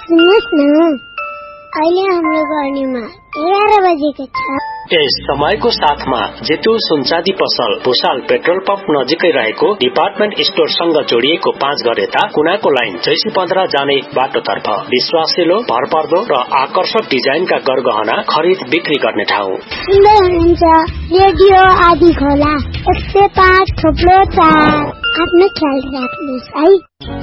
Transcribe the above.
सुन्नुहोस् न, अहिले हाम्रो गर्नीमा 11 बजेको छ। यस समयको साथमा जेतु सुनचाँदी पसल भुसाल पेट्रोल पम्प नजिकै रहेको डिपार्टमेन्ट स्टोरसँग जोडिएको 5 घर यता कुनाको लाइन जैसी 15 जाने बाटोतर्फ विश्वासिलो, भरपर्दो र आकर्षक डिजाइनका गरगहना खरिद बिक्री गर्ने ठाउँ। सुन्दै हुनुहुन्छ रेडियो आदि खोला 105.4। आफ्नो ख्याल राख्नुहोस् है।